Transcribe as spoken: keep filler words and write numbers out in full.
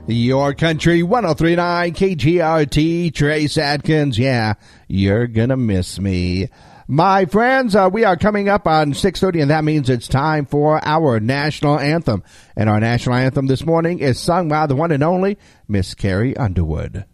Your Country one oh three point nine K G R T, Trace Adkins. Yeah, you're gonna miss me. My friends, uh, we are coming up on six thirty, and that means it's time for our national anthem. And our national anthem this morning is sung by the one and only Miss Carrie Underwood.